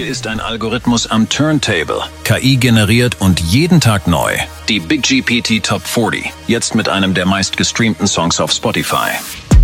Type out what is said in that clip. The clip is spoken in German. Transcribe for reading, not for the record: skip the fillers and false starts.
ist ein Algorithmus am Turntable, KI generiert und jeden Tag neu. Die Big GPT Top 40, jetzt mit einem der meistgestreamten Songs auf Spotify.